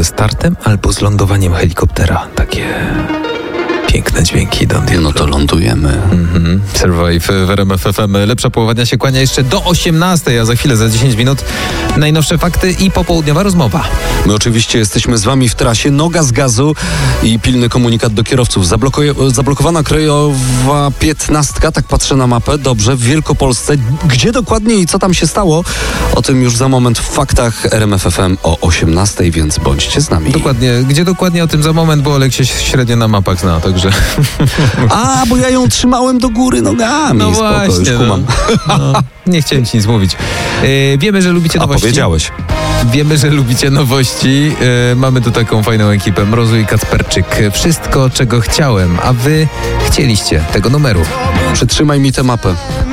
ze startem albo z lądowaniem helikoptera. Takie piękne dźwięki. No to lądujemy. Survive w RMF FM. Lepsza połowa dnia się kłania jeszcze do 18, a za chwilę, za 10 minut najnowsze fakty i popołudniowa rozmowa. My oczywiście jesteśmy z wami w trasie. Noga z gazu i pilny komunikat do kierowców. Zablokowana krajowa 15, tak patrzę na mapę. Dobrze, w Wielkopolsce. Gdzie dokładnie i co tam się stało? O tym już za moment w faktach RMF FM o 18, więc bądźcie z nami. Dokładnie. Gdzie dokładnie o tym za moment, bo Olek się średnio na mapach zna, także... A, bo ja ją trzymałem do góry nogami. No spoko, właśnie, już kumam. Nie chciałem ci nic mówić. Wiemy, że lubicie nowości. A powiedziałeś. Wiemy, że lubicie nowości. Mamy tu taką fajną ekipę. Mrozu i Kacperczyk. Wszystko, czego chciałem, a wy chcieliście tego numeru. Przytrzymaj mi tę mapę.